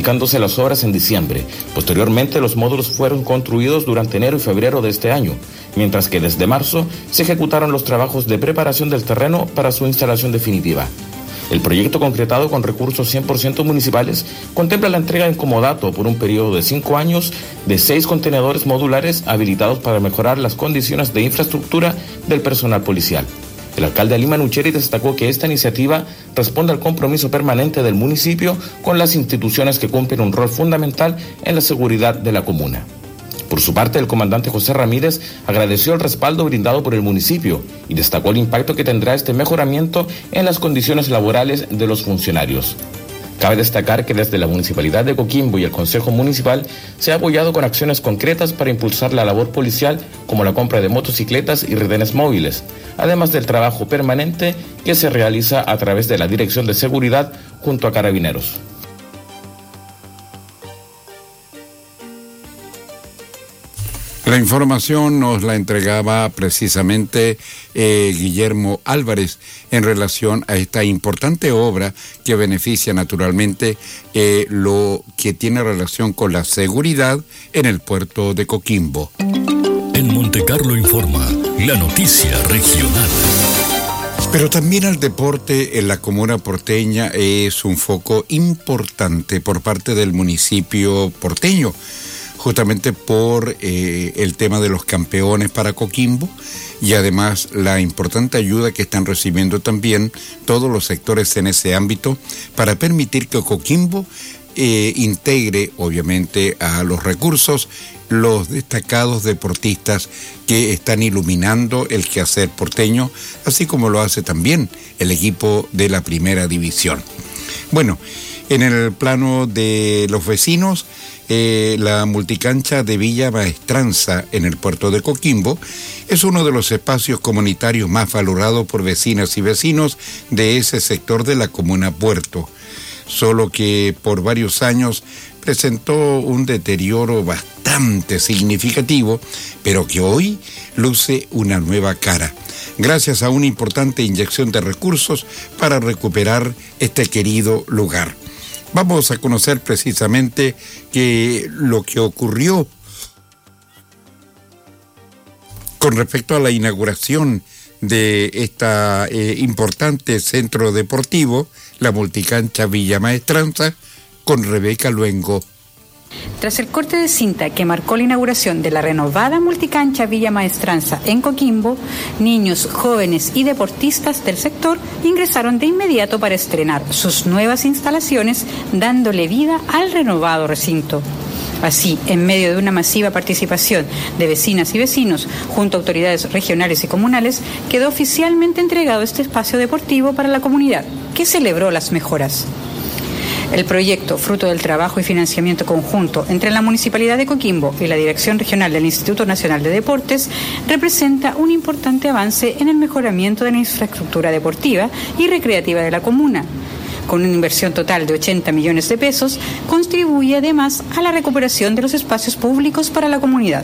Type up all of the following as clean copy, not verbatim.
adjudicándose las obras en diciembre. Posteriormente, los módulos fueron construidos durante enero y febrero de este año, mientras que desde marzo se ejecutaron los trabajos de preparación del terreno para su instalación definitiva. El proyecto, concretado con recursos 100% municipales, contempla la entrega en comodato por un periodo de 5 años de 6 contenedores modulares habilitados para mejorar las condiciones de infraestructura del personal policial. El alcalde Alima Nucheri destacó que esta iniciativa responde al compromiso permanente del municipio con las instituciones que cumplen un rol fundamental en la seguridad de la comuna. Por su parte, el comandante José Ramírez agradeció el respaldo brindado por el municipio y destacó el impacto que tendrá este mejoramiento en las condiciones laborales de los funcionarios. Cabe destacar que desde la Municipalidad de Coquimbo y el Consejo Municipal se ha apoyado con acciones concretas para impulsar la labor policial, como la compra de motocicletas y retenes móviles, además del trabajo permanente que se realiza a través de la Dirección de Seguridad junto a Carabineros. La información nos la entregaba precisamente Guillermo Álvarez en relación a esta importante obra que beneficia naturalmente lo que tiene relación con la seguridad en el puerto de Coquimbo. En Montecarlo Informa, la noticia regional. Pero también el deporte en la comuna porteña es un foco importante por parte del municipio porteño, justamente por el tema de los campeones para Coquimbo y además la importante ayuda que están recibiendo también todos los sectores en ese ámbito para permitir que Coquimbo integre obviamente a los recursos los destacados deportistas que están iluminando el quehacer porteño, así como lo hace también el equipo de la primera división. Bueno, en el plano de los vecinos, la multicancha de Villa Maestranza en el puerto de Coquimbo es uno de los espacios comunitarios más valorados por vecinas y vecinos de ese sector de la comuna Puerto, solo que por varios años presentó un deterioro bastante significativo, pero que hoy luce una nueva cara, gracias a una importante inyección de recursos para recuperar este querido lugar. Vamos a conocer precisamente lo que ocurrió con respecto a la inauguración de esta importante centro deportivo, la multicancha Villa Maestranza, con Rebeca Luengo. Tras el corte de cinta que marcó la inauguración de la renovada multicancha Villa Maestranza en Coquimbo, niños, jóvenes y deportistas del sector ingresaron de inmediato para estrenar sus nuevas instalaciones, dándole vida al renovado recinto. Así, en medio de una masiva participación de vecinas y vecinos junto a autoridades regionales y comunales, quedó oficialmente entregado este espacio deportivo para la comunidad, que celebró las mejoras. El proyecto, fruto del trabajo y financiamiento conjunto entre la Municipalidad de Coquimbo y la Dirección Regional del Instituto Nacional de Deportes, representa un importante avance en el mejoramiento de la infraestructura deportiva y recreativa de la comuna. Con una inversión total de 80 millones de pesos, contribuye además a la recuperación de los espacios públicos para la comunidad.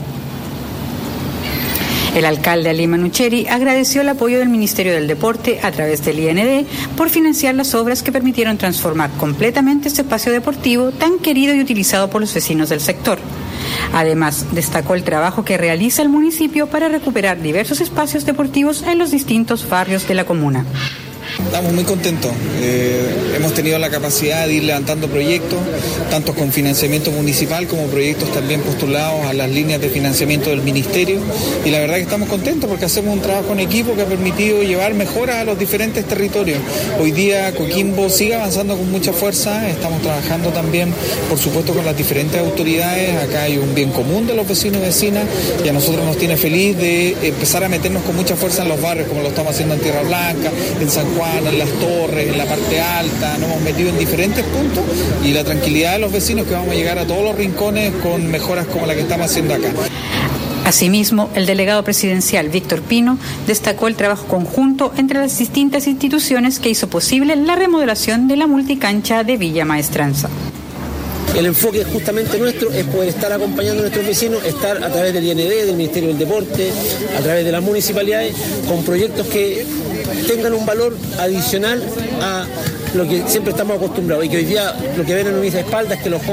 El alcalde Alima Nucheri agradeció el apoyo del Ministerio del Deporte a través del IND por financiar las obras que permitieron transformar completamente este espacio deportivo tan querido y utilizado por los vecinos del sector. Además, destacó el trabajo que realiza el municipio para recuperar diversos espacios deportivos en los distintos barrios de la comuna. Estamos muy contentos. Hemos tenido la capacidad de ir levantando proyectos, tanto con financiamiento municipal como proyectos también postulados a las líneas de financiamiento del ministerio. Y la verdad que estamos contentos porque hacemos un trabajo en equipo que ha permitido llevar mejoras a los diferentes territorios. Hoy día Coquimbo sigue avanzando con mucha fuerza. Estamos trabajando también, por supuesto, con las diferentes autoridades. Acá hay un bien común de los vecinos y vecinas y a nosotros nos tiene feliz de empezar a meternos con mucha fuerza en los barrios, como lo estamos haciendo en Tierra Blanca, en San Juan, en Las Torres, en la parte alta. Nos hemos metido en diferentes puntos y la tranquilidad de los vecinos que vamos a llegar a todos los rincones con mejoras como la que estamos haciendo acá. Asimismo, el delegado presidencial Víctor Pino destacó el trabajo conjunto entre las distintas instituciones que hizo posible la remodelación de la multicancha de Villa Maestranza. El enfoque justamente nuestro es poder estar acompañando a nuestros vecinos, estar a través del IND, del Ministerio del Deporte, a través de las municipalidades, con proyectos que tengan un valor adicional a lo que siempre estamos acostumbrados y que hoy día lo que ven en mis espaldas es que los